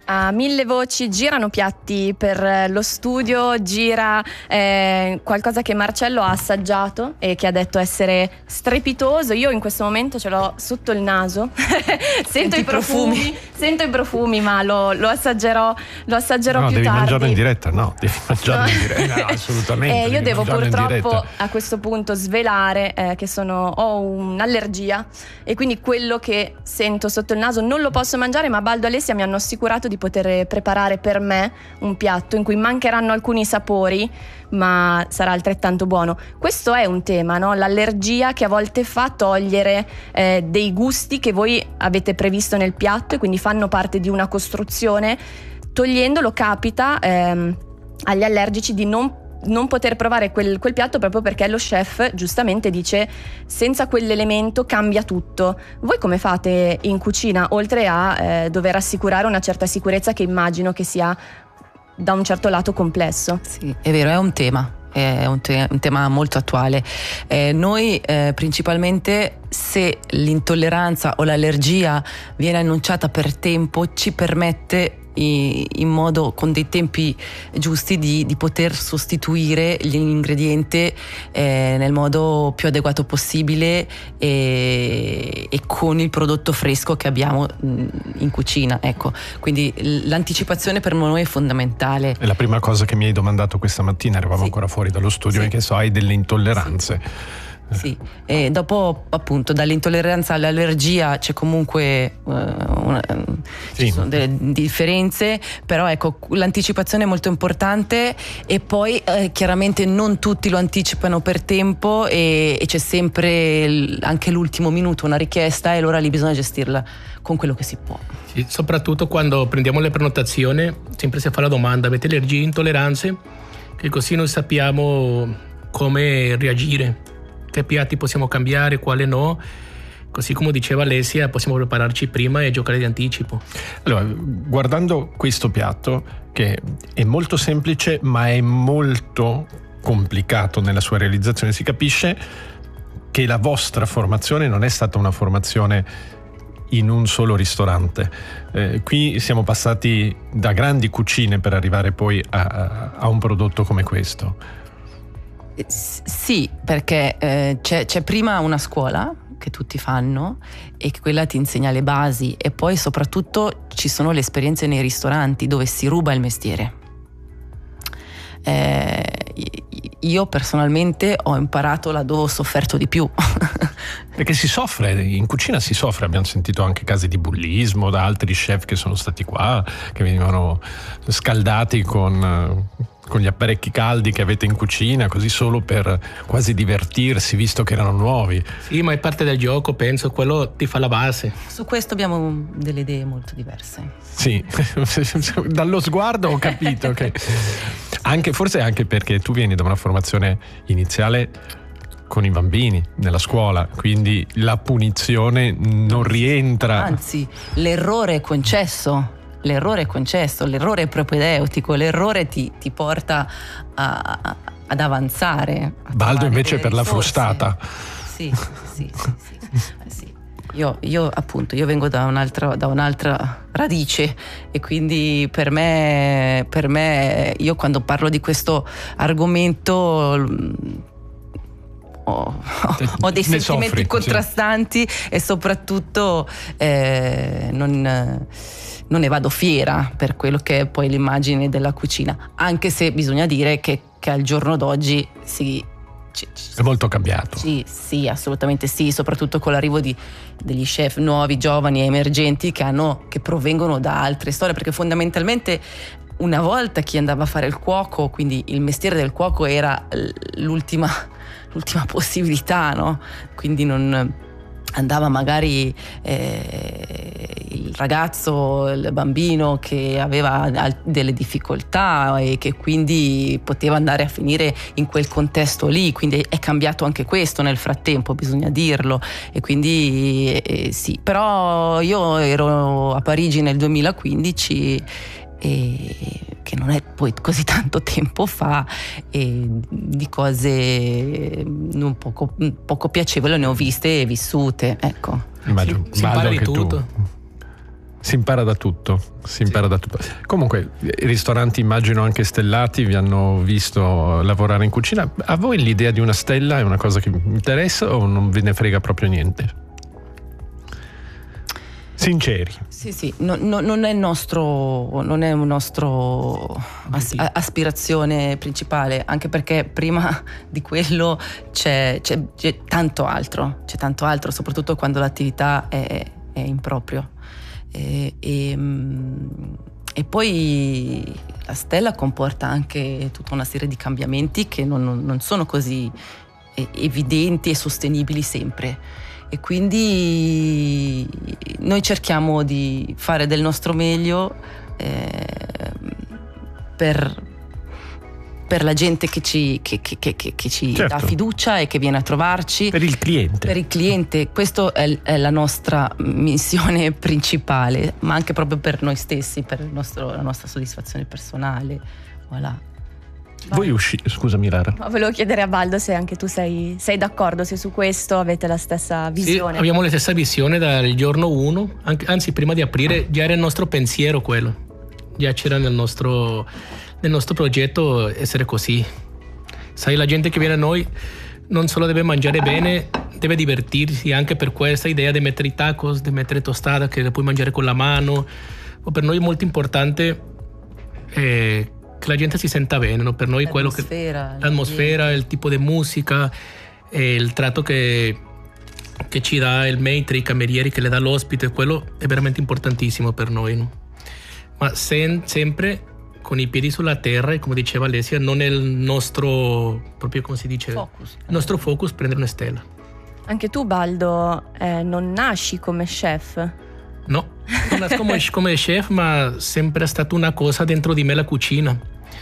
a mille voci, girano piatti per lo studio, gira qualcosa che Marcello ha assaggiato e che ha detto essere strepitoso. Io in questo momento ce l'ho sotto il naso. Sento i profumi, ma lo assaggerò più tardi. Devi mangiarlo in diretta? No, devi mangiarlo in diretta. No, assolutamente. Io devo purtroppo a questo punto svelare che ho un'allergia e quindi quello che sento sotto il naso non lo posso mangiare, ma Baldo e Alessia mi hanno assicurato di poter preparare per me un piatto in cui mancheranno alcuni sapori, ma sarà altrettanto buono. Questo è un tema, no? L'allergia che a volte fa togliere dei gusti che voi avete previsto nel piatto e quindi fanno parte di una costruzione. Togliendolo capita agli allergici di non poter provare quel piatto, proprio perché lo chef giustamente dice senza quell'elemento cambia tutto. Voi come fate in cucina, oltre a dover assicurare una certa sicurezza che immagino che sia da un certo lato complesso? Sì, è vero, è un tema. È un tema molto attuale. Noi principalmente, se l'intolleranza o l'allergia viene annunciata per tempo, ci permette in modo, con dei tempi giusti, di poter sostituire l'ingrediente nel modo più adeguato possibile e con il prodotto fresco che abbiamo in cucina, ecco. Quindi l'anticipazione per noi è fondamentale. È la prima cosa che mi hai domandato questa mattina, eravamo ancora fuori dallo studio, e che so, hai delle intolleranze. Sì, e dopo appunto dall'intolleranza all'allergia c'è comunque ci sono delle differenze, però ecco, l'anticipazione è molto importante e poi chiaramente non tutti lo anticipano per tempo e c'è sempre anche l'ultimo minuto una richiesta, e allora lì bisogna gestirla con quello che si può. Sì, soprattutto quando prendiamo le prenotazioni sempre si fa la domanda: avete allergie, intolleranze? Che così noi sappiamo come reagire, che piatti possiamo cambiare, quale no. Così come diceva Alessia, possiamo prepararci prima e giocare di anticipo. Allora, guardando questo piatto, che è molto semplice ma è molto complicato nella sua realizzazione, si capisce che la vostra formazione non è stata una formazione in un solo ristorante. Qui siamo passati da grandi cucine per arrivare poi a un prodotto come questo. Sì, perché c'è prima una scuola che tutti fanno e che quella ti insegna le basi, e poi soprattutto ci sono le esperienze nei ristoranti dove si ruba il mestiere. Io personalmente ho imparato laddove ho sofferto di più. Perché si soffre, in cucina si soffre, abbiamo sentito anche casi di bullismo da altri chef che sono stati qua, che venivano scaldati con gli apparecchi caldi che avete in cucina, così solo per quasi divertirsi, visto che erano nuovi. Sì, ma è parte del gioco, penso, quello ti fa la base. Su questo abbiamo delle idee molto diverse. Sì, dallo sguardo ho capito che forse anche perché tu vieni da una formazione iniziale con i bambini nella scuola, quindi la punizione non rientra. Anzi, l'errore è concesso. L'errore è propedeutico, l'errore ti porta ad avanzare. Baldo invece per la frustata. Sì. Io appunto vengo da un'altra radice, e quindi per me io quando parlo di questo argomento ho dei sentimenti contrastanti, sì. E soprattutto non ne vado fiera per quello che è poi l'immagine della cucina, anche se bisogna dire che al giorno d'oggi è molto cambiato. Sì, assolutamente sì, soprattutto con l'arrivo degli chef nuovi, giovani, emergenti che provengono da altre storie, perché fondamentalmente una volta chi andava a fare il cuoco, quindi il mestiere del cuoco era l'ultima possibilità, no? Quindi non andava magari il ragazzo, il bambino che aveva delle difficoltà e che quindi poteva andare a finire in quel contesto lì, quindi è cambiato anche questo nel frattempo, bisogna dirlo, e quindi sì, però io ero a Parigi nel 2015 che non è poi così tanto tempo fa, e di cose non poco piacevoli ne ho viste e vissute, ecco. Immagino, si parla di tutto. Si impara da tutto, Comunque, i ristoranti immagino anche stellati vi hanno visto lavorare in cucina. A voi l'idea di una stella è una cosa che vi interessa o non ve ne frega proprio niente? Sinceri. Sì, non è un nostro aspirazione principale, anche perché prima di quello c'è tanto altro, soprattutto quando l'attività è in proprio. E poi la stella comporta anche tutta una serie di cambiamenti che non sono così evidenti e sostenibili sempre, e quindi noi cerchiamo di fare del nostro meglio per la gente che ci certo, dà fiducia e che viene a trovarci. Per il cliente. Questo è la nostra missione principale, ma anche proprio per noi stessi, per la nostra soddisfazione personale. Voilà. Voi scusami Lara. Volevo chiedere a Baldo se anche tu sei d'accordo, se su questo avete la stessa visione. Sì, abbiamo la stessa visione dal giorno 1, anzi prima di aprire già era il nostro pensiero quello, già c'era nel nostro progetto essere così. Sai, la gente che viene a noi non solo deve mangiare bene, deve divertirsi, anche per questa idea di mettere i tacos, di mettere tostada che le puoi mangiare con la mano. Per noi è molto importante che la gente si senta bene, no? Per noi l'atmosfera, il tipo di musica, il tratto che ci dà il maître, i camerieri che le dà l'ospite, quello è veramente importantissimo per noi, no? Ma sempre con i piedi sulla terra, e come diceva Alessia, non è il nostro, proprio come si dice, focus. Il nostro focus prendere una stella. Anche tu, Baldo, non nasci come chef? No, non nasco come chef, ma sempre è stata una cosa dentro di me la cucina.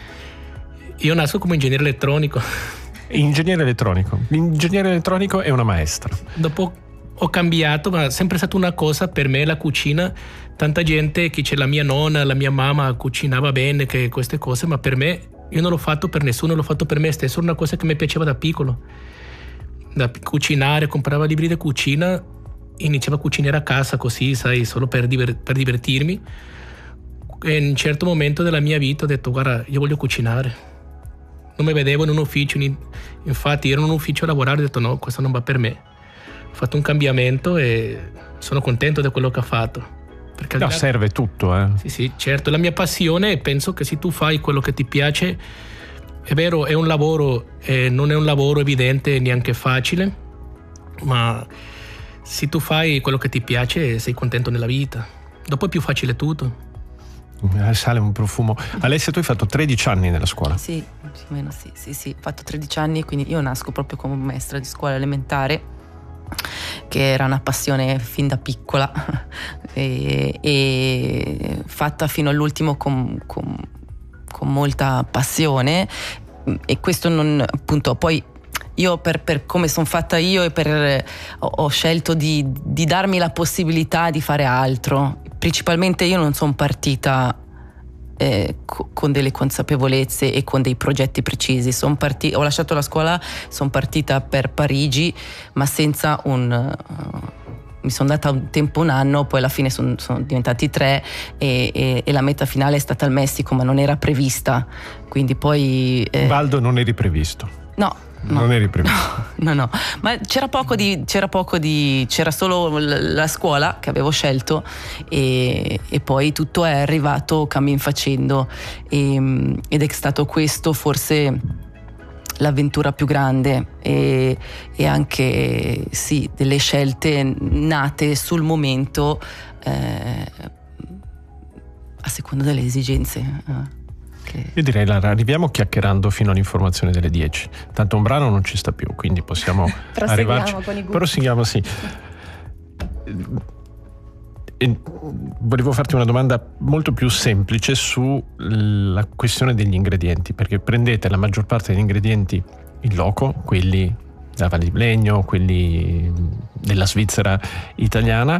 Io nasco come ingegnere elettronico. L'ingegnere elettronico è una maestra. Dopo ho cambiato, ma è sempre stata una cosa per me la cucina. Tanta gente che c'è, la mia nonna, la mia mamma cucinava bene, che queste cose, ma per me, io non l'ho fatto per nessuno, l'ho fatto per me stesso. È una cosa che mi piaceva da piccolo, da cucinare, comprava libri di cucina, iniziava a cucinare a casa così, sai, solo per divertirmi. E in un certo momento della mia vita ho detto, guarda, io voglio cucinare. Non mi vedevo in un ufficio, infatti ero in un ufficio a lavorare, ho detto no, questo non va per me. Ho fatto un cambiamento e sono contento di quello che ho fatto. Perché no, serve tutto. Sì, certo, la mia passione, e penso che se tu fai quello che ti piace, è vero, è un lavoro, non è un lavoro evidente neanche facile, ma se tu fai quello che ti piace sei contento nella vita, dopo è più facile tutto. Sale un profumo. Alessia, tu hai fatto 13 anni nella scuola? Sì, più o meno sì, ho fatto 13 anni, quindi io nasco proprio come maestra di scuola elementare, che era una passione fin da piccola e fatta fino all'ultimo con molta passione, e questo non, appunto, poi io per come sono fatta io e ho scelto di darmi la possibilità di fare altro. Principalmente io non sono partita con delle consapevolezze e con dei progetti precisi. Ho lasciato la scuola, sono partita per Parigi, ma senza mi sono data un tempo, un anno, poi alla fine sono diventati 3 e la meta finale è stata il Messico, ma non era prevista. Quindi poi Baldo, non eri previsto? No. Non eri previsto? No, ma c'era solo la scuola che avevo scelto e poi tutto è arrivato cammin facendo, ed è stato questo forse l'avventura più grande e anche sì, delle scelte nate sul momento a seconda delle esigenze. Io direi, Lara, arriviamo chiacchierando fino all'informazione delle 10. Tanto un brano non ci sta più, quindi possiamo arrivarci. Proseguiamo, sì. Volevo farti una domanda molto più semplice sulla questione degli ingredienti, perché prendete la maggior parte degli ingredienti in loco, quelli della Valle di Blegno, quelli della Svizzera italiana.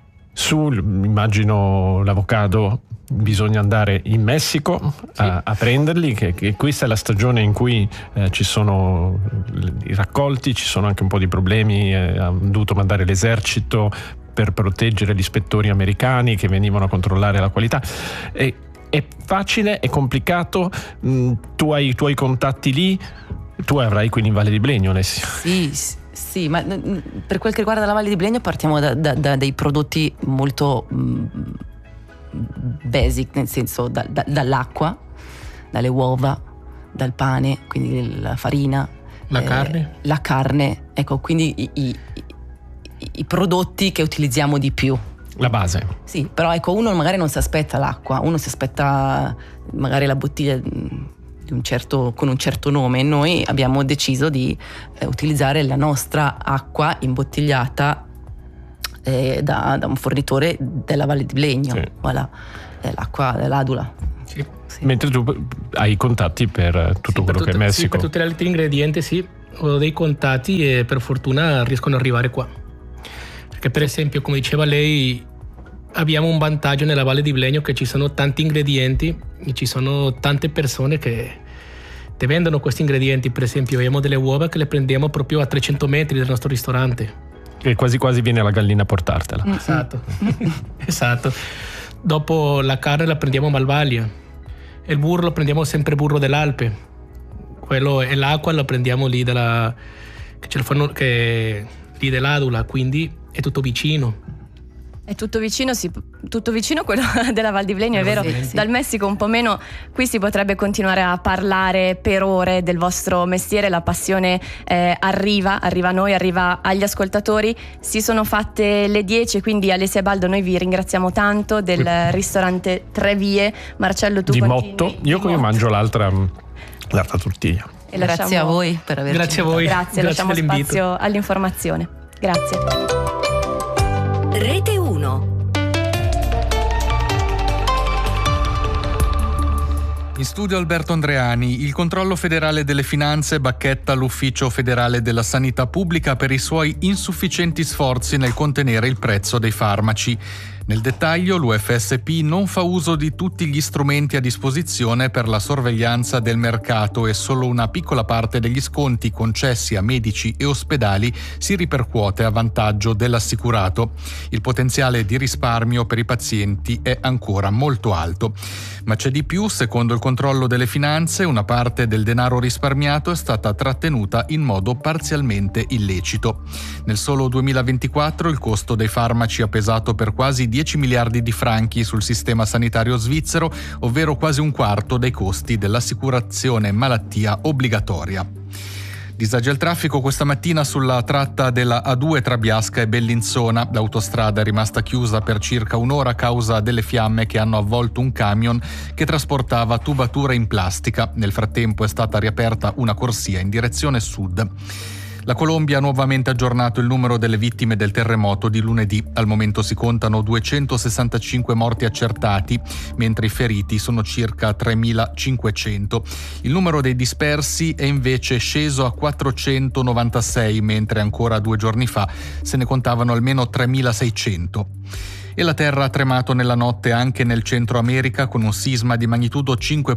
Immagino l'avocado bisogna andare in Messico a prenderli, che questa è la stagione in cui ci sono i raccolti, ci sono anche un po' di problemi, hanno dovuto mandare l'esercito per proteggere gli ispettori americani che venivano a controllare la qualità. È facile, è complicato? Tu hai i tuoi contatti lì? Tu avrai quindi in Valle di Blegno, Alessia? Sì, ma per quel che riguarda la Valle di Blegno partiamo da dei prodotti molto basic, nel senso dall'acqua, dalle uova, dal pane, quindi la farina, la carne, ecco, quindi i prodotti che utilizziamo di più. La base. Sì, però ecco, uno magari non si aspetta l'acqua, uno si aspetta magari la bottiglia con un certo nome. Noi abbiamo deciso di utilizzare la nostra acqua imbottigliata da un fornitore della Valle di Blegno. Sì. Voilà, l'acqua dell'Adula. Sì. Sì. Mentre tu hai i contatti per tutto quello che è Messico. Sì, per tutti gli altri ingredienti sì, ho dei contatti e per fortuna riescono ad arrivare qua. Perché per esempio, come diceva lei, abbiamo un vantaggio nella Valle di Blegno che ci sono tanti ingredienti e ci sono tante persone che ti vendono questi ingredienti. Per esempio abbiamo delle uova che le prendiamo proprio a 300 metri dal nostro ristorante. E quasi quasi viene la gallina a portartela. Esatto. Esatto. Dopo la carne la prendiamo a Malvalia, e il burro lo prendiamo sempre burro dell'Alpe, quello e l'acqua lo prendiamo lì lì dell'Adula, quindi è tutto vicino. È tutto vicino, sì, tutto vicino quello della Val di Blegno, è vero. Sì. Dal Messico un po' meno. Qui si potrebbe continuare a parlare per ore del vostro mestiere. La passione arriva a noi, arriva agli ascoltatori. Si sono fatte le 10, quindi Alessia e Baldo, noi vi ringraziamo tanto del ristorante Tre Vie. Marcello, tu di continui? Motto. Io mangio l'altra tortiglia. E Grazie a voi per averci. Grazie a voi. Grazie, lasciamo spazio all'informazione. Grazie. Rete 1. In studio Alberto Andreani. Il controllo federale delle finanze bacchetta l'Ufficio federale della sanità pubblica per i suoi insufficienti sforzi nel contenere il prezzo dei farmaci. Nel dettaglio, l'UFSP non fa uso di tutti gli strumenti a disposizione per la sorveglianza del mercato e solo una piccola parte degli sconti concessi a medici e ospedali si ripercuote a vantaggio dell'assicurato. Il potenziale di risparmio per i pazienti è ancora molto alto. Ma c'è di più. Secondo il controllo delle finanze, una parte del denaro risparmiato è stata trattenuta in modo parzialmente illecito. Nel solo 2024 il costo dei farmaci ha pesato per quasi 10 miliardi di franchi sul sistema sanitario svizzero, ovvero quasi un quarto dei costi dell'assicurazione malattia obbligatoria. Disagio il traffico questa mattina sulla tratta della A2 tra Biasca e Bellinzona. L'autostrada è rimasta chiusa per circa un'ora a causa delle fiamme che hanno avvolto un camion che trasportava tubature in plastica. Nel frattempo è stata riaperta una corsia in direzione sud. La Colombia ha nuovamente aggiornato il numero delle vittime del terremoto di lunedì. Al momento si contano 265 morti accertati, mentre i feriti sono circa 3.500. Il numero dei dispersi è invece sceso a 496, mentre ancora 2 giorni fa se ne contavano almeno 3.600. E la terra ha tremato nella notte anche nel Centro America con un sisma di magnitudo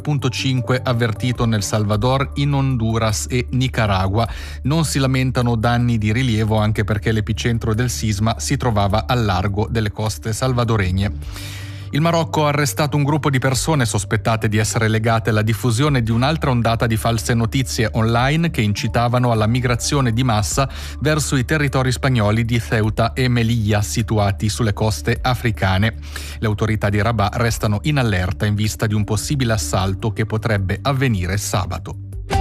5.5 avvertito nel Salvador, in Honduras e Nicaragua. Non si lamentano danni di rilievo anche perché l'epicentro del sisma si trovava al largo delle coste salvadoregne. Il Marocco ha arrestato un gruppo di persone sospettate di essere legate alla diffusione di un'altra ondata di false notizie online che incitavano alla migrazione di massa verso i territori spagnoli di Ceuta e Melilla situati sulle coste africane. Le autorità di Rabat restano in allerta in vista di un possibile assalto che potrebbe avvenire sabato.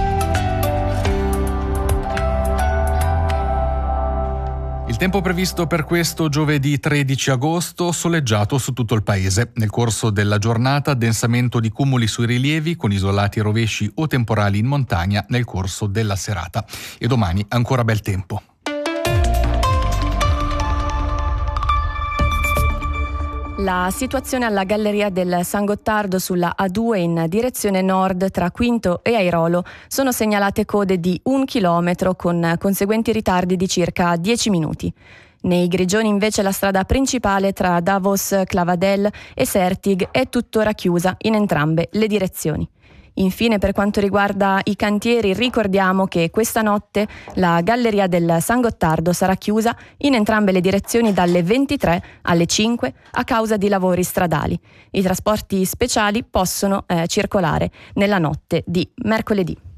Il tempo previsto per questo giovedì 13 agosto, soleggiato su tutto il paese. Nel corso della giornata, densamento di cumuli sui rilievi con isolati rovesci o temporali in montagna nel corso della serata. E domani ancora bel tempo. La situazione alla Galleria del San Gottardo sulla A2 in direzione nord tra Quinto e Airolo sono segnalate code di 1 chilometro con conseguenti ritardi di circa 10 minuti. Nei Grigioni invece la strada principale tra Davos, Clavadel e Sertig è tuttora chiusa in entrambe le direzioni. Infine, per quanto riguarda i cantieri, ricordiamo che questa notte la galleria del San Gottardo sarà chiusa in entrambe le direzioni dalle 23 alle 5 a causa di lavori stradali. I trasporti speciali possono circolare nella notte di mercoledì.